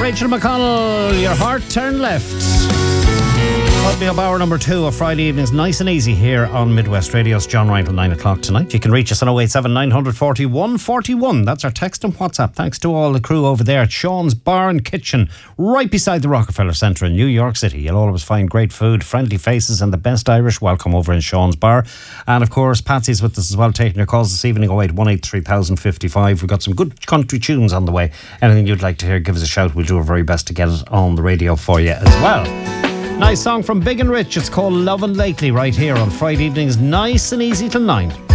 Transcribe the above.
Rachel McConnell, Your Heart Turned Left. That'll be up hour number 2 of Friday evenings, nice and easy here on Midwest Radio's John Ryan till 9 o'clock tonight. You can reach us on 087 940 141. That's our text and WhatsApp. Thanks to all the crew over there at Sean's Bar and Kitchen, right beside the Rockefeller Centre in New York City. You'll always find great food, friendly faces, and the best Irish welcome over in Sean's Bar. And of course, Patsy's with us as well, taking your calls this evening, 081 3055. We've got some good country tunes on the way. Anything you'd like to hear, give us a shout. We'll do our very best to get it on the radio for you as well. Nice song from Big and Rich. It's called Lovin' Lately right here on Friday evenings, nice and easy till 9.